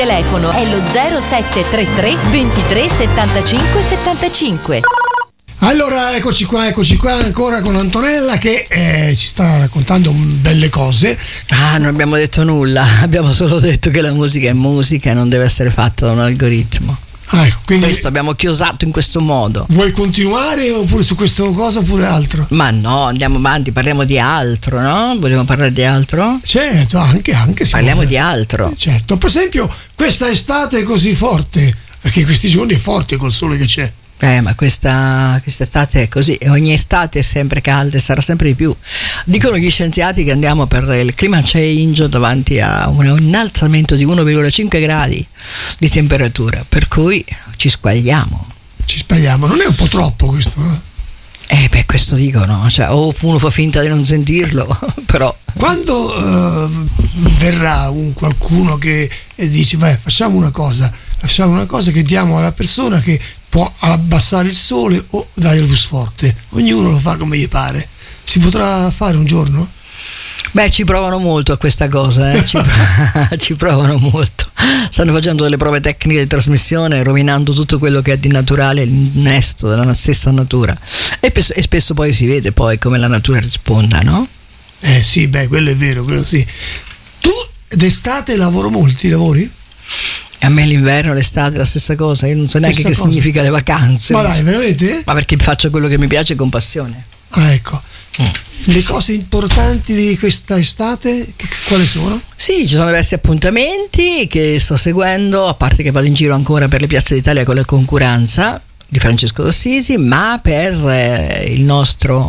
telefono è lo 0733 23 75 75. Allora eccoci qua ancora con Antonella che ci sta raccontando belle cose. Non abbiamo detto nulla, abbiamo solo detto che la musica è musica e non deve essere fatta da un algoritmo. Ecco, quindi questo abbiamo chiosato in questo modo. Vuoi continuare oppure su questa cosa oppure altro? Ma no, andiamo avanti, parliamo di altro, no? Vogliamo parlare di altro? Certo, anche parliamo di altro. Certo, per esempio questa estate è così forte, perché questi giorni è forte col sole che c'è. Ma questa estate è così, e ogni estate è sempre calda e sarà sempre di più. Dicono gli scienziati che andiamo per il climate change davanti a un innalzamento di 1,5 gradi di temperatura, per cui ci squagliamo. Non è un po' troppo questo? Questo dicono, cioè, o uno fa finta di non sentirlo, però quando verrà qualcuno che dice facciamo una cosa che diamo alla persona che può abbassare il sole o dare il bus forte, ognuno lo fa come gli pare, si potrà fare un giorno? Ci provano molto a questa cosa, ci provano molto, stanno facendo delle prove tecniche di trasmissione, rovinando tutto quello che è di naturale, l'innesto della stessa natura, e spesso poi si vede poi come la natura risponda, no? Sì, quello è vero, quello sì. Tu d'estate lavori? A me l'inverno, l'estate è la stessa cosa, io non so neanche che significa le vacanze. Ma dai, veramente? Ma perché faccio quello che mi piace con passione. Ecco. Le cose importanti di questa estate quali sono? Sì, ci sono diversi appuntamenti che sto seguendo, a parte che vado in giro ancora per le piazze d'Italia con la concurenza di Francesco d'Assisi, ma per il nostro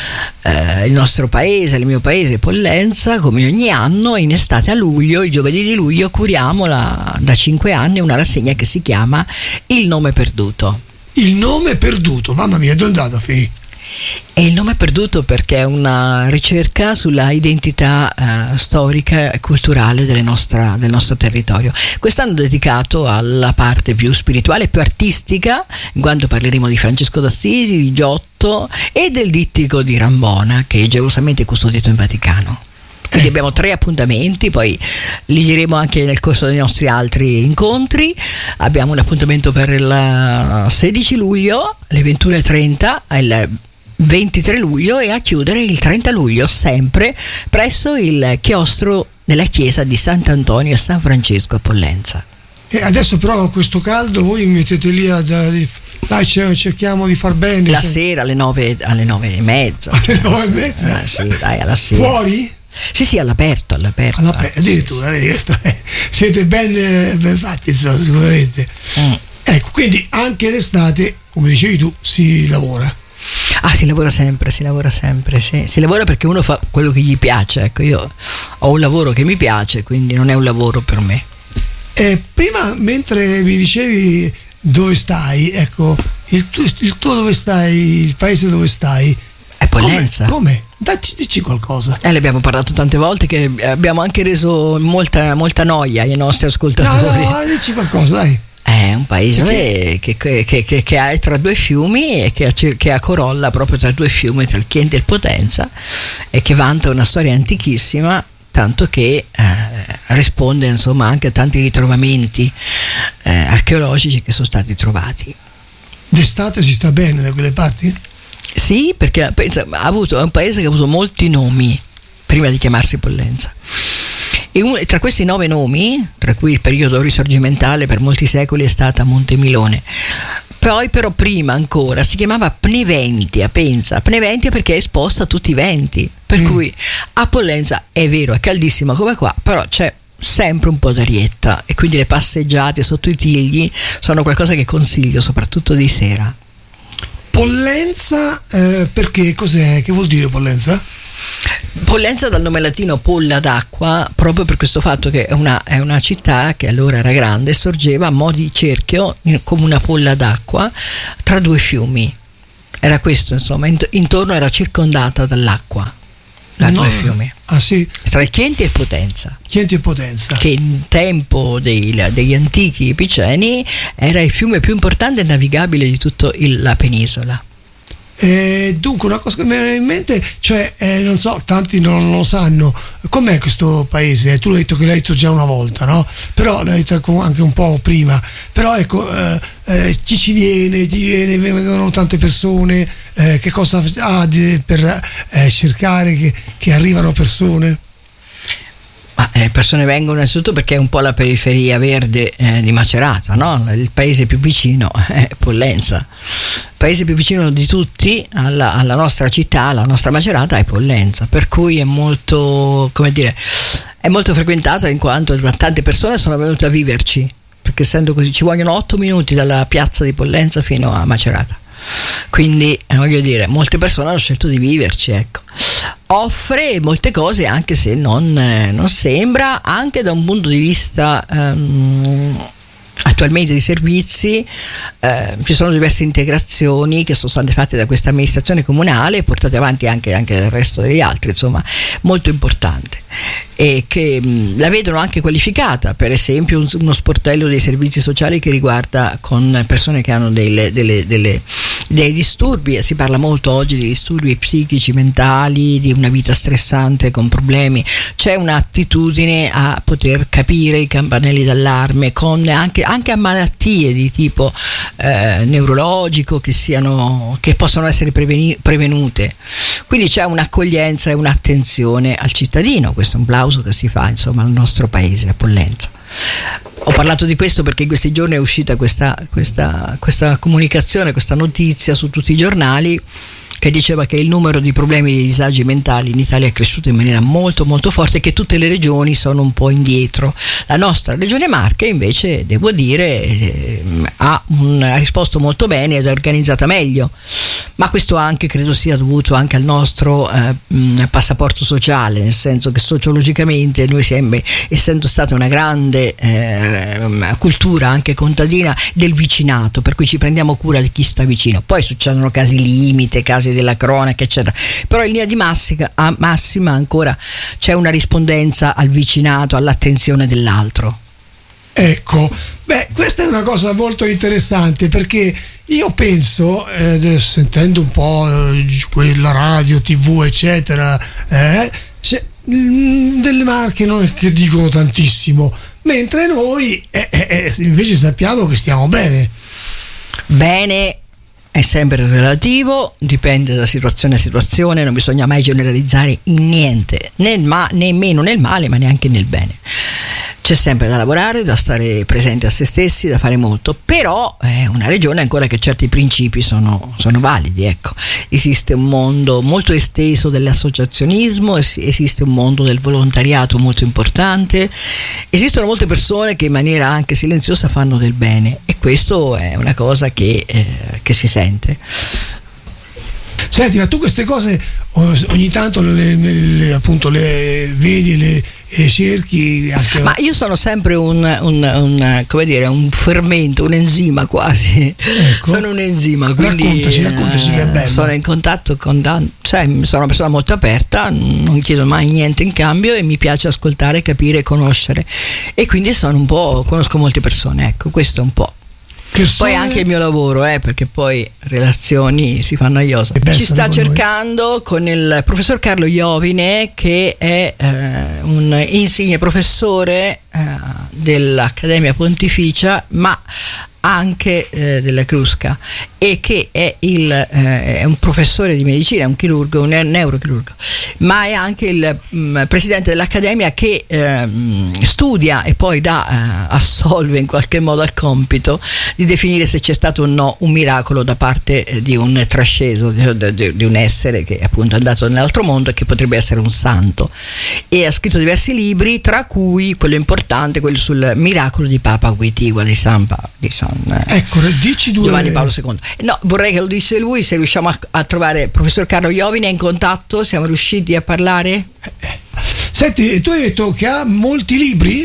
paese, il mio paese, Pollenza, come ogni anno in estate a luglio, il giovedì di luglio, curiamo da 5 anni una rassegna che si chiama Il nome perduto. Il nome perduto, mamma mia, dove è andato Fì? È il nome perduto perché è una ricerca sulla identità storica e culturale del nostro territorio. Quest'anno dedicato alla parte più spirituale, più artistica, in quanto parleremo di Francesco d'Assisi, di Giotto e del dittico di Rambona, che è gelosamente custodito in Vaticano. Quindi abbiamo 3 appuntamenti, poi li diremo anche nel corso dei nostri altri incontri. Abbiamo un appuntamento per il 16 luglio alle 21:30, il 23 luglio e a chiudere il 30 luglio, sempre presso il chiostro della chiesa di Sant'Antonio e San Francesco a Pollenza. E adesso però con questo caldo voi mettete lì dai, cerchiamo di far bene. La sera alle 9:30. Alle 9:30? Sì, dai, alla sera. Fuori? Sì, all'aperto. Addirittura, siete ben fatti, insomma, sicuramente. Ecco, quindi anche d'estate, come dicevi tu, si lavora. Si lavora sempre, sì. Si lavora perché uno fa quello che gli piace. Ecco, io ho un lavoro che mi piace, quindi non è un lavoro per me. Prima, mentre mi dicevi dove stai, ecco, il tuo dove stai, il paese dove stai? È Pollenza. Come? Dici qualcosa. Ne abbiamo parlato tante volte, che abbiamo anche reso molta noia ai nostri ascoltatori. No, dici qualcosa, dai. È un paese che ha tra 2 fiumi e che ha Corolla proprio tra 2 fiumi, tra il Chieti e il Potenza, e che vanta una storia antichissima, tanto che risponde insomma anche a tanti ritrovamenti archeologici che sono stati trovati. D'estate si sta bene da quelle parti? Sì, perché pensa, è un paese che ha avuto molti nomi prima di chiamarsi Pollenza. E tra questi 9 nomi, tra cui il periodo risorgimentale per molti secoli è stata Montemilone, poi però prima ancora si chiamava Pneventia, pensa, Pneventia perché è esposta a tutti i venti, per cui a Pollenza è vero, è caldissima come qua, però c'è sempre un po' d'arietta e quindi le passeggiate sotto i tigli sono qualcosa che consiglio, soprattutto di sera. Pollenza, perché cos'è? Che vuol dire Pollenza? Pollenza dal nome latino polla d'acqua, proprio per questo fatto che è una città che allora era grande, sorgeva a mo' di cerchio come una polla d'acqua tra 2 fiumi. Era questo, insomma, intorno era circondata dall'acqua da 2 fiumi. Sì? Tra il Chieti e Potenza. Chieti e Potenza. Che in tempo degli antichi epiceni era il fiume più importante e navigabile di tutta la penisola. Dunque, una cosa che mi viene in mente, cioè, non so, tanti non lo sanno, com'è questo paese? Tu l'hai detto che l'hai detto già una volta, no? Però l'hai detto anche un po' prima. Però ecco, chi ci viene, vengono tante persone, che cosa ha per cercare che arrivano persone? Ma le persone vengono innanzitutto perché è un po' la periferia verde di Macerata, no? Il paese più vicino è Pollenza. Il paese più vicino di tutti alla nostra città, alla nostra Macerata, è Pollenza, per cui è molto, come dire, è molto frequentata, in quanto tante persone sono venute a viverci, perché essendo così ci vogliono 8 minuti dalla piazza di Pollenza fino a Macerata. Quindi voglio dire, molte persone hanno scelto di viverci, ecco. Offre molte cose, anche se non sembra, anche da un punto di vista attualmente di servizi. Ci sono diverse integrazioni che sono state fatte da questa amministrazione comunale e portate avanti anche dal resto degli altri, insomma, molto importante, e che la vedono anche qualificata, per esempio uno sportello dei servizi sociali che riguarda con persone che hanno dei disturbi. Si parla molto oggi di disturbi psichici, mentali, di una vita stressante con problemi. C'è un'attitudine a poter capire i campanelli d'allarme con anche a malattie di tipo neurologico che possono essere prevenute. Quindi c'è un'accoglienza e un'attenzione al cittadino. Questo è un plauso che si fa, insomma, al nostro paese, a Pollenza. Ho parlato di questo perché in questi giorni è uscita questa comunicazione, questa notizia su tutti i giornali, che diceva che il numero di problemi e di disagi mentali in Italia è cresciuto in maniera molto molto forte e che tutte le regioni sono un po' indietro. La nostra regione Marche invece, devo dire, ha risposto molto bene ed è organizzata meglio, ma questo anche credo sia dovuto anche al nostro passaporto sociale, nel senso che sociologicamente noi essendo stata una grande cultura anche contadina del vicinato, per cui ci prendiamo cura di chi sta vicino. Poi succedono casi limite, casi della cronaca eccetera, però in linea di massima ancora c'è una rispondenza al vicinato, all'attenzione dell'altro. Ecco, questa è una cosa molto interessante, perché io penso, sentendo un po' quella radio, TV eccetera, delle Marche non è che dicono tantissimo, mentre noi invece sappiamo che stiamo bene. È sempre relativo, dipende da situazione a situazione, non bisogna mai generalizzare in niente, nemmeno nel male ma neanche nel bene. C'è sempre da lavorare, da stare presenti a se stessi, da fare molto, però è una regione ancora che certi principi sono validi, ecco. Esiste un mondo molto esteso dell'associazionismo, esiste un mondo del volontariato molto importante, esistono molte persone che in maniera anche silenziosa fanno del bene, e questo è una cosa che si sente. Senti, ma tu queste cose ogni tanto appunto le vedi, le cerchi anche... Ma io sono sempre un fermento, un enzima quasi. Ecco. Sono un enzima, quindi raccontaci che è bello. sono in contatto con sono una persona molto aperta, non chiedo mai niente in cambio e mi piace ascoltare, capire, conoscere, e quindi conosco molte persone, ecco, questo è un po'. Poi anche il mio lavoro, perché poi relazioni si fanno noiose. Ci sta cercando con il professor Carlo Iovine, che è un insigne professore dell'Accademia Pontificia, ma anche della Crusca, e che è un professore di medicina, è un chirurgo, un neurochirurgo, ma è anche il presidente dell'Accademia, che studia e poi assolve in qualche modo al compito di definire se c'è stato o no un miracolo da parte di un trasceso, di un essere che appunto è andato nell'altro mondo e che potrebbe essere un santo, e ha scritto diversi libri, tra cui quello importante, quello sul miracolo di Papa Wojtyła, di San Ecco, dici Giovanni Paolo II. No, vorrei che lo disse lui, se riusciamo a trovare il professor Carlo Iovine in contatto, siamo riusciti a parlare? Senti, tu hai detto che ha molti libri?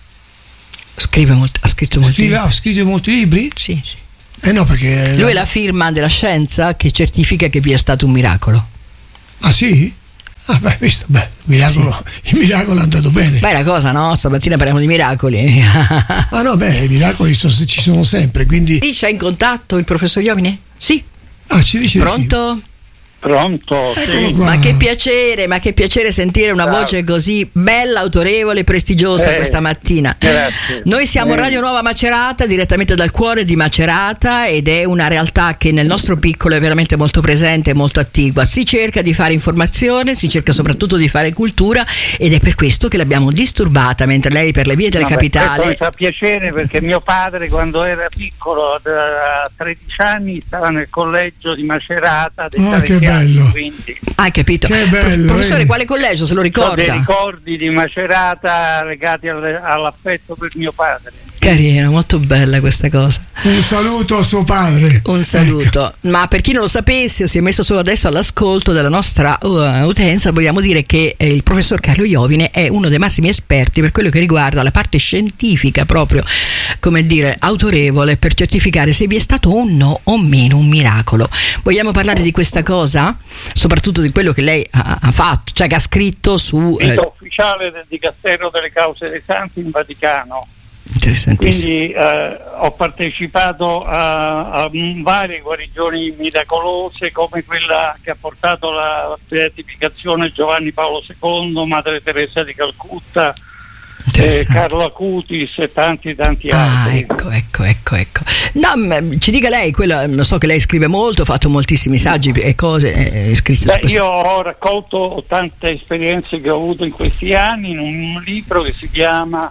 Ha scritto molti libri. Ha scritto molti libri? Sì. No, perché lui è la firma della scienza che certifica che vi è stato un miracolo. Ah sì? Visto, il miracolo è andato bene. Beh, la cosa, no? Stamattina parliamo di miracoli. I miracoli ci sono sempre, quindi... Sì, c'è in contatto il professor Iovine? Sì. Ci dice pronto? Sì. Pronto? Sì. Ma che piacere sentire una voce così bella, autorevole, prestigiosa questa mattina. Grazie. Noi siamo Radio Nuova Macerata, direttamente dal cuore di Macerata, ed è una realtà che nel nostro piccolo è veramente molto presente e molto attigua. Si cerca di fare informazione, si cerca soprattutto di fare cultura, ed è per questo che l'abbiamo disturbata mentre lei per le vie delle capitali. Mi fa piacere, perché mio padre, quando era piccolo, da 13 anni, stava nel collegio di Macerata. Che bello. Quindi. Hai capito? Che bello, professore, quale collegio, se lo ricorda? Ho dei ricordi di Macerata legati all'affetto per mio padre. Carino, molto bella questa cosa. Un saluto a suo padre. Un saluto. Ma per chi non lo sapesse o si è messo solo adesso all'ascolto della nostra utenza, vogliamo dire che il professor Carlo Iovine è uno dei massimi esperti per quello che riguarda la parte scientifica, proprio, come dire, autorevole per certificare se vi è stato o no o meno un miracolo. Vogliamo parlare di questa cosa? Soprattutto di quello che lei ha fatto, cioè che ha scritto su Sito ufficiale del Dicastero delle Cause dei Santi in Vaticano. Interessantissimo. Quindi ho partecipato a varie guarigioni miracolose, come quella che ha portato la beatificazione Giovanni Paolo II, Madre Teresa di Calcutta, Carlo Acutis e tanti altri. Ecco. No, ci dica lei, so che lei scrive molto, ha fatto moltissimi saggi e cose scritte. Io ho raccolto tante esperienze che ho avuto in questi anni in un libro che si chiama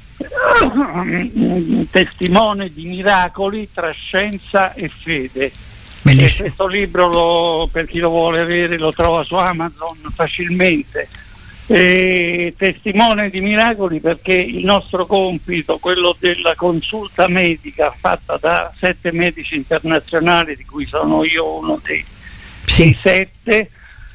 Testimone di miracoli tra scienza e fede. Bellissimo. E questo libro, per chi lo vuole avere, lo trova su Amazon facilmente. Testimone di miracoli, perché il nostro compito, quello della consulta medica fatta da 7 medici internazionali, di cui sono io uno dei 7,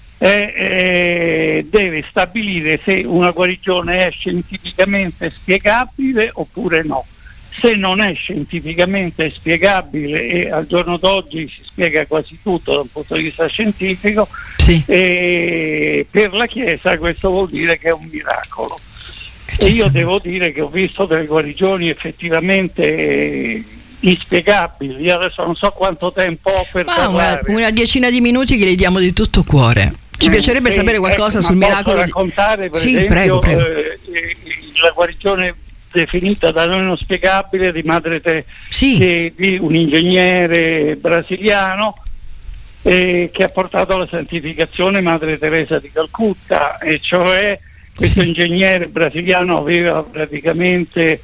deve stabilire se una guarigione è scientificamente spiegabile oppure no. Se non è scientificamente spiegabile, e al giorno d'oggi si spiega quasi tutto da un punto di vista scientifico, per la Chiesa questo vuol dire che è un miracolo. E io devo dire che ho visto delle guarigioni effettivamente inspiegabili. Io adesso non so quanto tempo ho per parlare. Una decina di minuti che le diamo di tutto cuore. Ci piacerebbe sapere qualcosa sul miracolo. Posso raccontare, per esempio, prego. La guarigione definita da noi non spiegabile di di un ingegnere brasiliano che ha portato alla santificazione Madre Teresa di Calcutta, e cioè questo ingegnere brasiliano aveva praticamente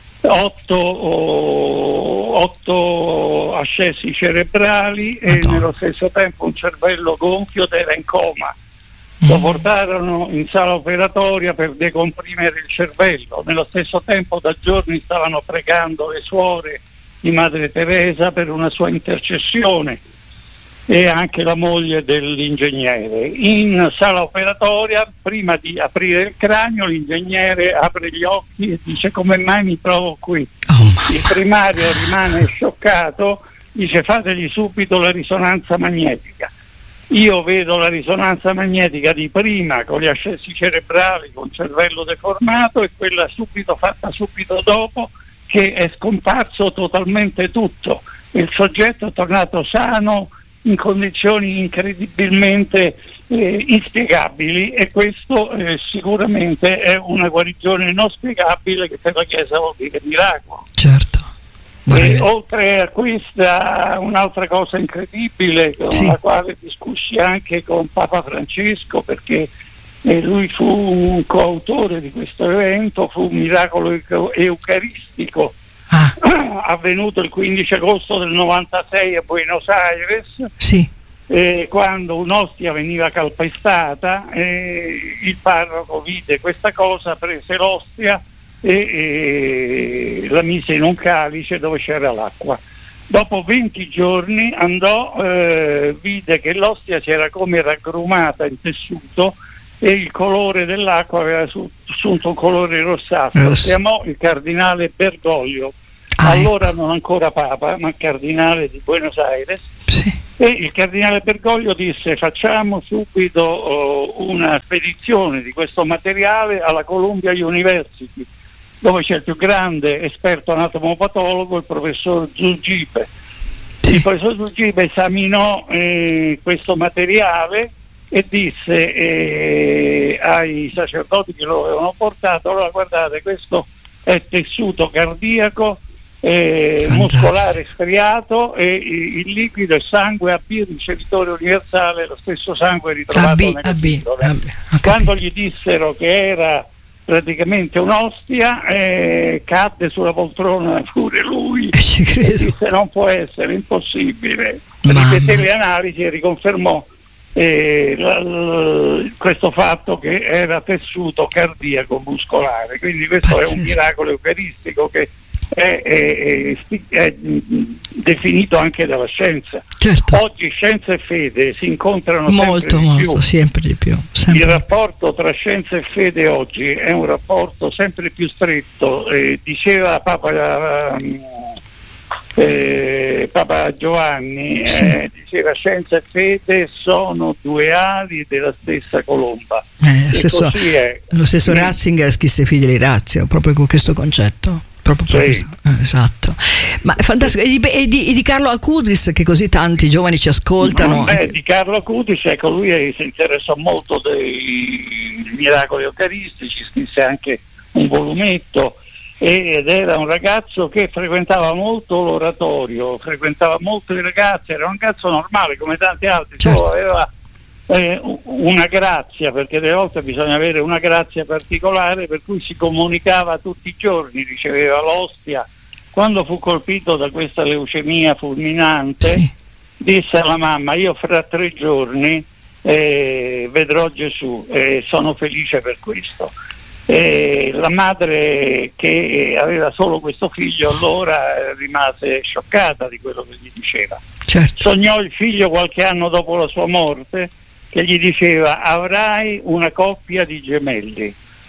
8 ascessi cerebrali e nello stesso tempo un cervello gonfio ed era in coma. Lo portarono in sala operatoria per decomprimere il cervello. Nello stesso tempo da giorni stavano pregando le suore di Madre Teresa per una sua intercessione, e anche la moglie dell'ingegnere. In sala operatoria, prima di aprire il cranio, l'ingegnere apre gli occhi e dice: come mai mi trovo qui? Il primario rimane scioccato, dice: fategli subito la risonanza magnetica. Io vedo la risonanza magnetica di prima con gli ascessi cerebrali, con il cervello deformato, e quella fatta subito dopo, che è scomparso totalmente tutto. Il soggetto è tornato sano in condizioni incredibilmente inspiegabili, e questo sicuramente è una guarigione non spiegabile, che per la Chiesa vuol dire miracolo. Certo. Oltre a questa, un'altra cosa incredibile con la quale discussi anche con Papa Francesco, perché lui fu un coautore di questo evento, fu un miracolo eucaristico avvenuto il 15 agosto del 96 a Buenos Aires, quando un'ostia veniva calpestata, il parroco vide questa cosa, prese l'ostia e la mise in un calice dove c'era l'acqua. Dopo 20 giorni andò, vide che l'ostia si era come raggrumata in tessuto e il colore dell'acqua aveva assunto un colore rossastro. Chiamò il cardinale Bergoglio, allora non ancora Papa ma cardinale di Buenos Aires, e il cardinale Bergoglio disse: facciamo subito una spedizione di questo materiale alla Columbia University, dove c'è il più grande esperto anatomopatologo, il professor Zugipe. Il professor Giugiba esaminò questo materiale e disse ai sacerdoti che lo avevano portato: allora guardate, questo è tessuto cardiaco muscolare striato, e il liquido è sangue AB, ricevitore universale, lo stesso sangue ritrovato nelle pillole. Quando gli dissero che era praticamente un'ostia, cadde sulla poltrona pure lui e disse: non può essere, impossibile. Ripeté le analisi e riconfermò questo fatto che era tessuto cardiaco muscolare. Quindi questo è un miracolo eucaristico che è definito anche dalla scienza. Certo. Oggi scienza e fede si incontrano sempre di più. Il rapporto tra scienza e fede oggi è un rapporto sempre più stretto. Diceva Papa Giovanni, diceva: scienza e fede sono due ali della stessa colomba. Lo stesso Ratzinger scrisse Fideli Ratio proprio con questo concetto. Esatto. Ma è fantastico. E di Carlo Acutis, che così tanti giovani ci ascoltano. Di Carlo Acutis, ecco, lui si interessò molto dei miracoli eucaristici, scrisse anche un volumetto, ed era un ragazzo che frequentava molto l'oratorio, frequentava molto i ragazzi, era un ragazzo normale come tanti altri, solo aveva una grazia, perché delle volte bisogna avere una grazia particolare, per cui si comunicava tutti i giorni, riceveva l'ostia. Quando fu colpito da questa leucemia fulminante, disse alla mamma: io fra 3 giorni vedrò Gesù, e sono felice per questo. La madre, che aveva solo questo figlio, allora rimase scioccata di quello che gli diceva. Sognò il figlio qualche anno dopo la sua morte, che gli diceva: avrai una coppia di gemelli.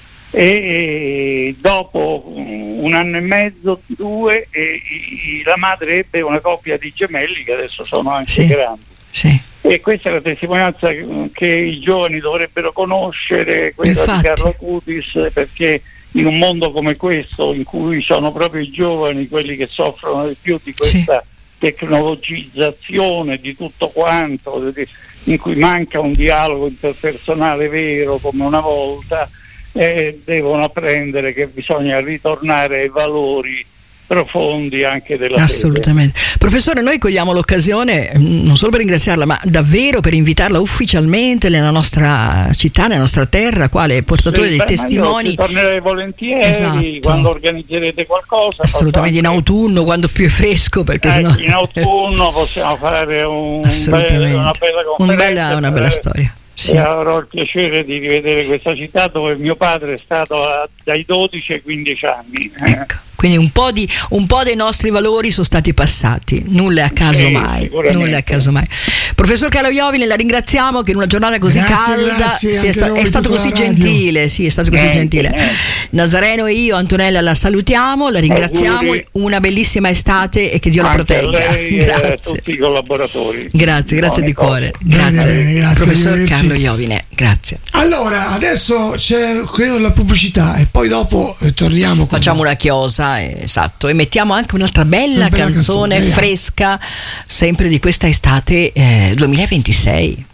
E dopo 1 anno e mezzo, 2, la madre ebbe una coppia di gemelli che adesso sono anche grandi. E questa è la testimonianza che i giovani dovrebbero conoscere, quella di Carlo Acutis, perché in un mondo come questo, in cui sono proprio i giovani quelli che soffrono di più di questa tecnologizzazione di tutto quanto, in cui manca un dialogo interpersonale vero come una volta, devono apprendere che bisogna ritornare ai valori profondi anche della assolutamente fede. Professore, noi cogliamo l'occasione non solo per ringraziarla, ma davvero per invitarla ufficialmente nella nostra città, nella nostra terra, quale portatore dei testimoni. Io tornerei volentieri quando organizzerete qualcosa. Assolutamente, in autunno, quando più è fresco, perché sennò... in autunno possiamo fare una bella conferenza, una bella storia. E avrò il piacere di rivedere questa città dove mio padre è stato dai 12 ai 15 anni. Ecco. Quindi un po' dei nostri valori sono stati passati, nulla è a caso mai. Professor Carlo Iovine, la ringraziamo che in una giornata così calda è stato così gentile, è stato così gentile. Nazareno e io, Antonella, la salutiamo, la ringraziamo, una bellissima estate e che Dio la protegga. Grazie a tutti i collaboratori. Grazie di cuore. Grazie. Professor Carlo Iovine, grazie. Allora, adesso c'è credo la pubblicità e poi dopo torniamo. Facciamo una chiosa. Esatto, e mettiamo anche un'altra bella canzone fresca, sempre di questa estate 2026.